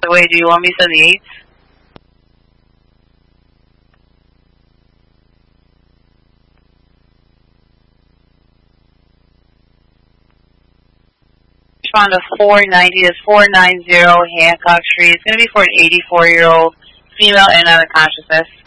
the way, do you want me to send the 8th? Respond to 490. That's 490 Hancock Street. It's going to be for an 84-year-old female and out of consciousness.